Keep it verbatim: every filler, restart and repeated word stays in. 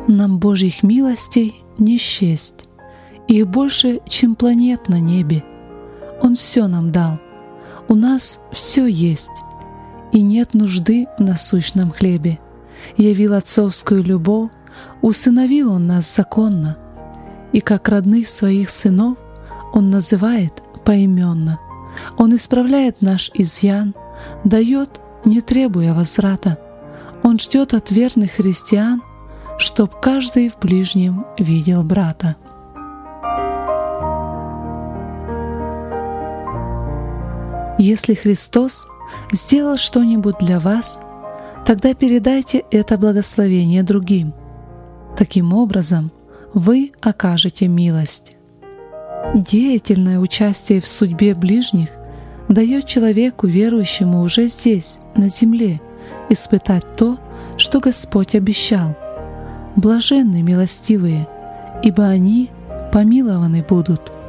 Нам Божьих милостей не счесть, их больше, чем планет на небе. Он все нам дал, у нас все есть, и нет нужды в насущном хлебе. Явил отцовскую любовь, усыновил Он нас законно, и как родных своих сынов Он называет поименно. Он исправляет наш изъян, дает, не требуя возврата. Он ждет от верных христиан, чтоб каждый в ближнем видел брата. Если Христос сделал что-нибудь для вас, тогда передайте это благословение другим. Таким образом, вы окажете милость. Деятельное участие в судьбе ближних дает человеку, верующему уже здесь, на земле, испытать то, что Господь обещал. Блаженны милостивые, ибо они помилованы будут.